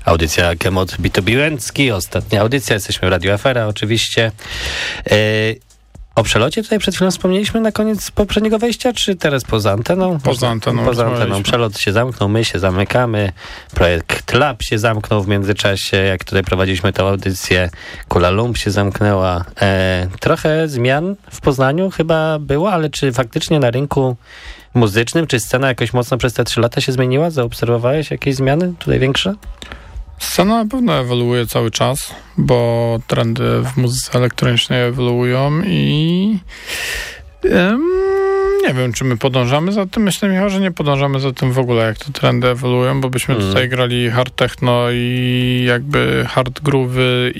Audycja Kemot Bitobiłęcki, ostatnia audycja, jesteśmy w Radio Afera oczywiście. O przelocie tutaj przed chwilą wspomnieliśmy na koniec poprzedniego wejścia, czy teraz poza anteną? Poza anteną. Przelot się zamknął, my się zamykamy, projekt Lab się zamknął w międzyczasie, jak tutaj prowadziliśmy tę audycję, Kula Lump się zamknęła. Trochę zmian w Poznaniu chyba było, ale czy faktycznie na rynku muzycznym, czy scena jakoś mocno przez te 3 lata się zmieniła? Zaobserwowałeś jakieś zmiany tutaj większe? Scena na pewno ewoluuje cały czas, bo trendy w muzyce elektronicznej ewoluują i nie wiem, czy my podążamy za tym. Myślę, Michał, że nie podążamy za tym w ogóle, jak te trendy ewoluują, bo byśmy tutaj grali hard techno i jakby hard groovy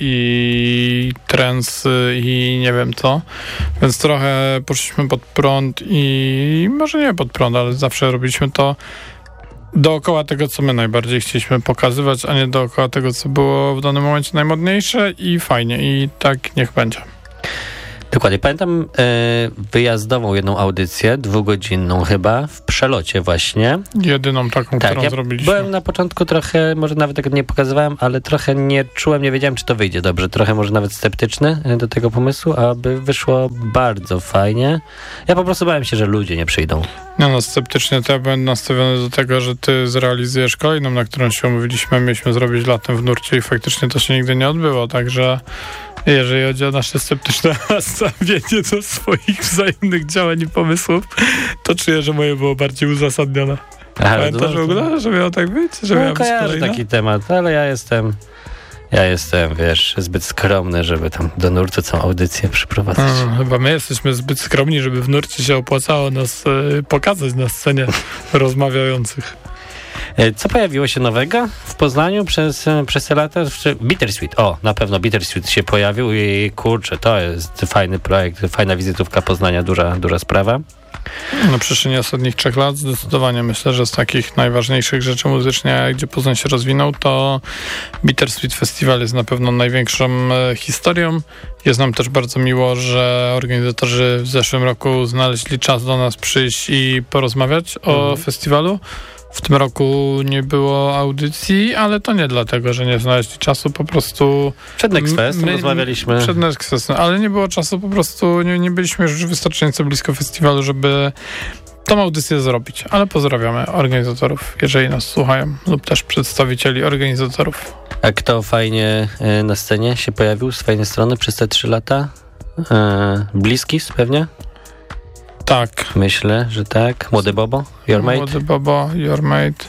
i trance i nie wiem co. Więc trochę poszliśmy pod prąd i może nie pod prąd, ale zawsze robiliśmy to dookoła tego, co my najbardziej chcieliśmy pokazywać, a nie dookoła tego, co było w danym momencie najmodniejsze i fajnie. I tak niech będzie. Dokładnie. Pamiętam wyjazdową jedną audycję, 2-godzinną chyba, w Przelocie właśnie. Jedyną taką, którą zrobiliśmy. Byłem na początku trochę, może nawet tego nie pokazywałem, ale trochę nie czułem, nie wiedziałem, czy to wyjdzie dobrze. Trochę może nawet sceptyczny do tego pomysłu, aby wyszło bardzo fajnie. Ja po prostu bałem się, że ludzie nie przyjdą. No, sceptycznie to ja byłem nastawiony do tego, że ty zrealizujesz kolejną, na którą się umówiliśmy. Mieliśmy zrobić latem w nurcie i faktycznie to się nigdy nie odbyło, także jeżeli chodzi o nasze sceptyczne nastawienie do swoich wzajemnych działań i pomysłów, to czuję, że moje było bardziej uzasadnione. Pamiętasz w ogóle, że miało tak być? Że no, kojarzę taki temat, ale ja jestem, wiesz, zbyt skromny, żeby tam do nurtu całą audycję przyprowadzać. Chyba my jesteśmy zbyt skromni, żeby w nurcie się opłacało nas pokazać na scenie rozmawiających. Co pojawiło się nowego w Poznaniu przez te lata? Bittersweet. O, na pewno Bittersweet się pojawił i kurczę, to jest fajny projekt, fajna wizytówka Poznania, duża sprawa. Na przestrzeni ostatnich 3 lat zdecydowanie myślę, że z takich najważniejszych rzeczy muzycznie, gdzie Poznań się rozwinął, to Bittersweet Festival jest na pewno największą historią. Jest nam też bardzo miło, że organizatorzy w zeszłym roku znaleźli czas do nas przyjść i porozmawiać o festiwalu. W tym roku nie było audycji, ale to nie dlatego, że nie znaleźli czasu, po prostu... Przed Next Fest rozmawialiśmy. Przed Next Festem, ale nie było czasu, po prostu nie byliśmy już wystarczająco blisko festiwalu, żeby tą audycję zrobić. Ale pozdrawiamy organizatorów, jeżeli nas słuchają, lub też przedstawicieli organizatorów. A kto fajnie na scenie się pojawił z fajnej strony przez te 3 lata? Bliskis pewnie? Tak. Myślę, że tak. Młody Bobo, Your Mate. Młody Bobo, Your Mate.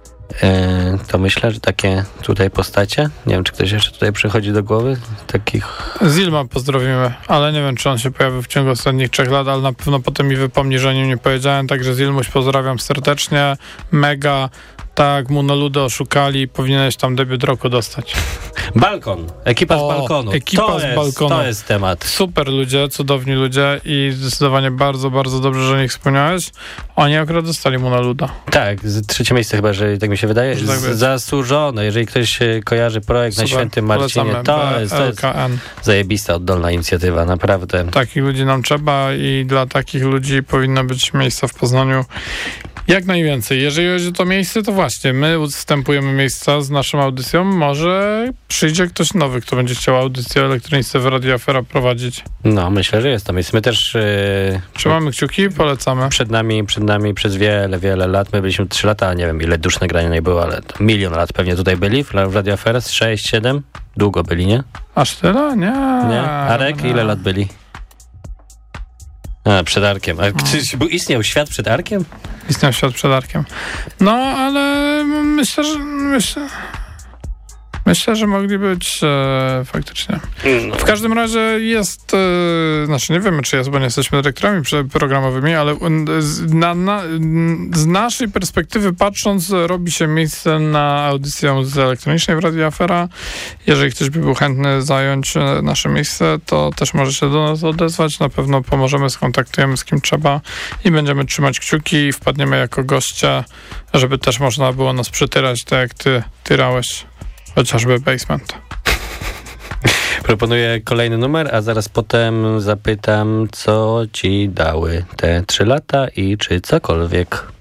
To myślę, że takie tutaj postacie. Nie wiem, czy ktoś jeszcze tutaj przychodzi do głowy. Takich... Zilma pozdrowimy, ale nie wiem, czy on się pojawił w ciągu ostatnich 3 lat, ale na pewno potem mi wypomni, że o nim nie powiedziałem. Także Zilmuś pozdrawiam serdecznie. Mega. Tak, Monoludę oszukali, powinieneś tam debiut roku dostać. Balkon, ekipa z balkonu. Z balkonu. To jest temat. Super ludzie, cudowni ludzie i zdecydowanie bardzo, bardzo dobrze, że o nich wspomniałeś. Oni akurat dostali Monoluda. Tak, 3. miejsce chyba, że tak mi się wydaje. Zasłużone, jeżeli ktoś kojarzy projekt super, na Świętym Marcinie, to jest zajebista, oddolna inicjatywa, naprawdę. Takich ludzi nam trzeba i dla takich ludzi powinno być miejsca w Poznaniu jak najwięcej. Jeżeli chodzi o to miejsce, to właśnie my wstępujemy miejsca z naszą audycją. Może przyjdzie ktoś nowy, kto będzie chciał audycję o elektronice w Radio Afera prowadzić. No, myślę, że jest to miejsce. My też... trzymamy kciuki i polecamy. Przed nami przez wiele lat. My byliśmy 3 lata, nie wiem ile dusz nagrania nie było, ale 1 000 000 lat pewnie tutaj byli w Radio Afera. 6, 7? Długo byli, nie? Aż tyle? Nie. Arek, ile lat byli? Przed Arkiem. A czy istniał świat przed Arkiem? Istniał świat przed Arkiem. No, ale myślę, że mogli być faktycznie. W każdym razie jest, znaczy nie wiemy, czy jest, bo nie jesteśmy dyrektorami programowymi, ale z naszej perspektywy patrząc, robi się miejsce na audycję z elektronicznej w Radio Afera. Jeżeli ktoś by był chętny zająć nasze miejsce, to też może się do nas odezwać. Na pewno pomożemy, skontaktujemy z kim trzeba i będziemy trzymać kciuki i wpadniemy jako goście, żeby też można było nas przytyrać, tak jak ty tyrałeś. Chociażby Basement. Proponuję kolejny numer, a zaraz potem zapytam, co ci dały te 3 lata i czy cokolwiek.